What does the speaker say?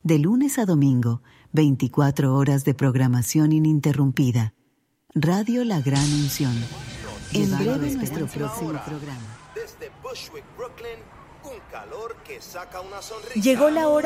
De lunes a domingo, 24 horas de programación ininterrumpida. Radio La Gran Unción. En breve nuestro próximo programa. Desde Bushwick, Brooklyn, un calor que saca una sonrisa. Llegó la hora